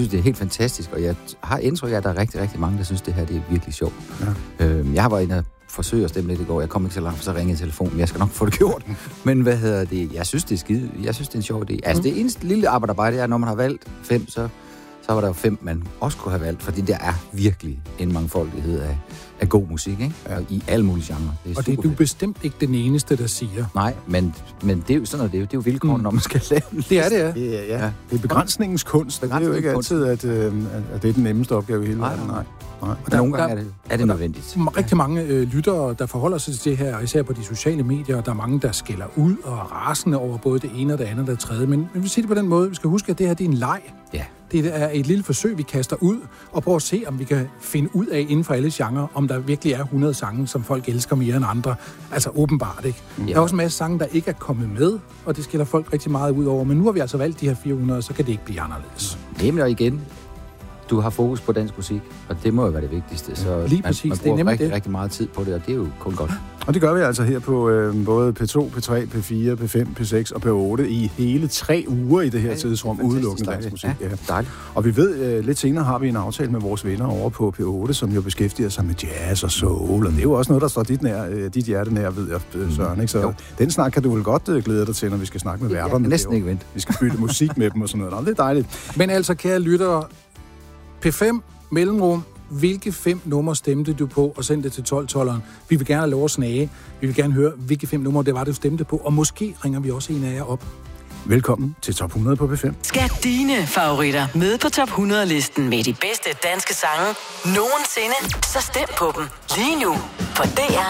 synes, det er helt fantastisk, og jeg har indtryk af, at der er rigtig, rigtig mange, der synes, det her det er virkelig sjovt. Ja. Jeg har været inde og forsøge at stemme lidt i går. Jeg kom ikke så langt, så ringede telefonen. Jeg skal nok få det gjort. Men jeg synes, det er skide. Jeg synes, det er en sjov idé. Altså, det eneste lille arbejde, det er, når man har valgt 5, så var der jo 5, man også kunne have valgt, fordi der er virkelig en mangfoldighed af god musik, ikke? Ja. Og i alle mulige genrer. Og det er du bestemt ikke den eneste, der siger. Nej, men det er jo sådan noget, det er jo vilkåren, når man skal lave en liste. Det er det, ja. Det er begrænsningens kunst. Det er jo ikke altid, at det er den nemmeste opgave i hele verden. Nej. Og nogle gange er det nødvendigt. Der er rigtig mange lyttere, der forholder sig til det her, især på de sociale medier, og der er mange, der skælder ud og er rasende over både det ene og det andet og det tredje. Men vi vil sige det på den måde, vi skal huske, at det her det er en leg. Ja. Det er et lille forsøg, vi kaster ud, og prøver at se, om vi kan finde ud af inden for alle genrer, om der virkelig er 100 sange, som folk elsker mere end andre. Altså åbenbart, ikke? Ja. Der er også en masse sange, der ikke er kommet med, og det skiller folk rigtig meget ud over. Men nu har vi altså valgt de her 400, så kan det ikke blive anderledes. Nemlig og igen. Du har fokus på dansk musik, og det må jo være det vigtigste. Så lige præcis. Man bruger rigtig meget tid på det, og det er jo kun godt. Og det gør vi altså her på både P2, P3, P4, P5, P6 og P8 i hele 3 uger i det her tidsrum, udelukkende dansk musik. Ja, dejligt. Og vi ved, lidt senere har vi en aftale med vores venner over på P8, som jo beskæftiger sig med jazz og soul, og det er jo også noget, der står dit hjerte nær, ved jeg, Søren, ikke? Så den snak kan du vel godt glæde dig til, når vi skal snakke med værterne. Næsten ikke vente. Vi skal bytte musik med dem og sådan noget. Det er dejligt. Men altså, kære lyttere, P5 mellemrum, hvilke 5 numre stemte du på og sendte til 12-12'eren? Vi vil gerne have lov at snage. Vi vil gerne høre, hvilke 5 numre det var, du stemte på, og måske ringer vi også en af jer op. Velkommen til Top 100 på P5. Skal dine favoritter med på Top 100-listen med de bedste danske sange nogensinde? Så stem på dem lige nu på DR